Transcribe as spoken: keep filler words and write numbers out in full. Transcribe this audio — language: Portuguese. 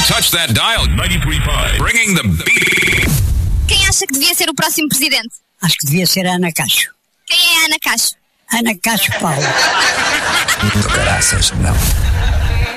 touch that dial. ninety-three point five. Bringing the beat. Quem acha que devia ser o próximo presidente? Acho que devia ser a Ana Cacho. Quem é a Ana Cacho? Ana Cacho Paulo. Caraças, não.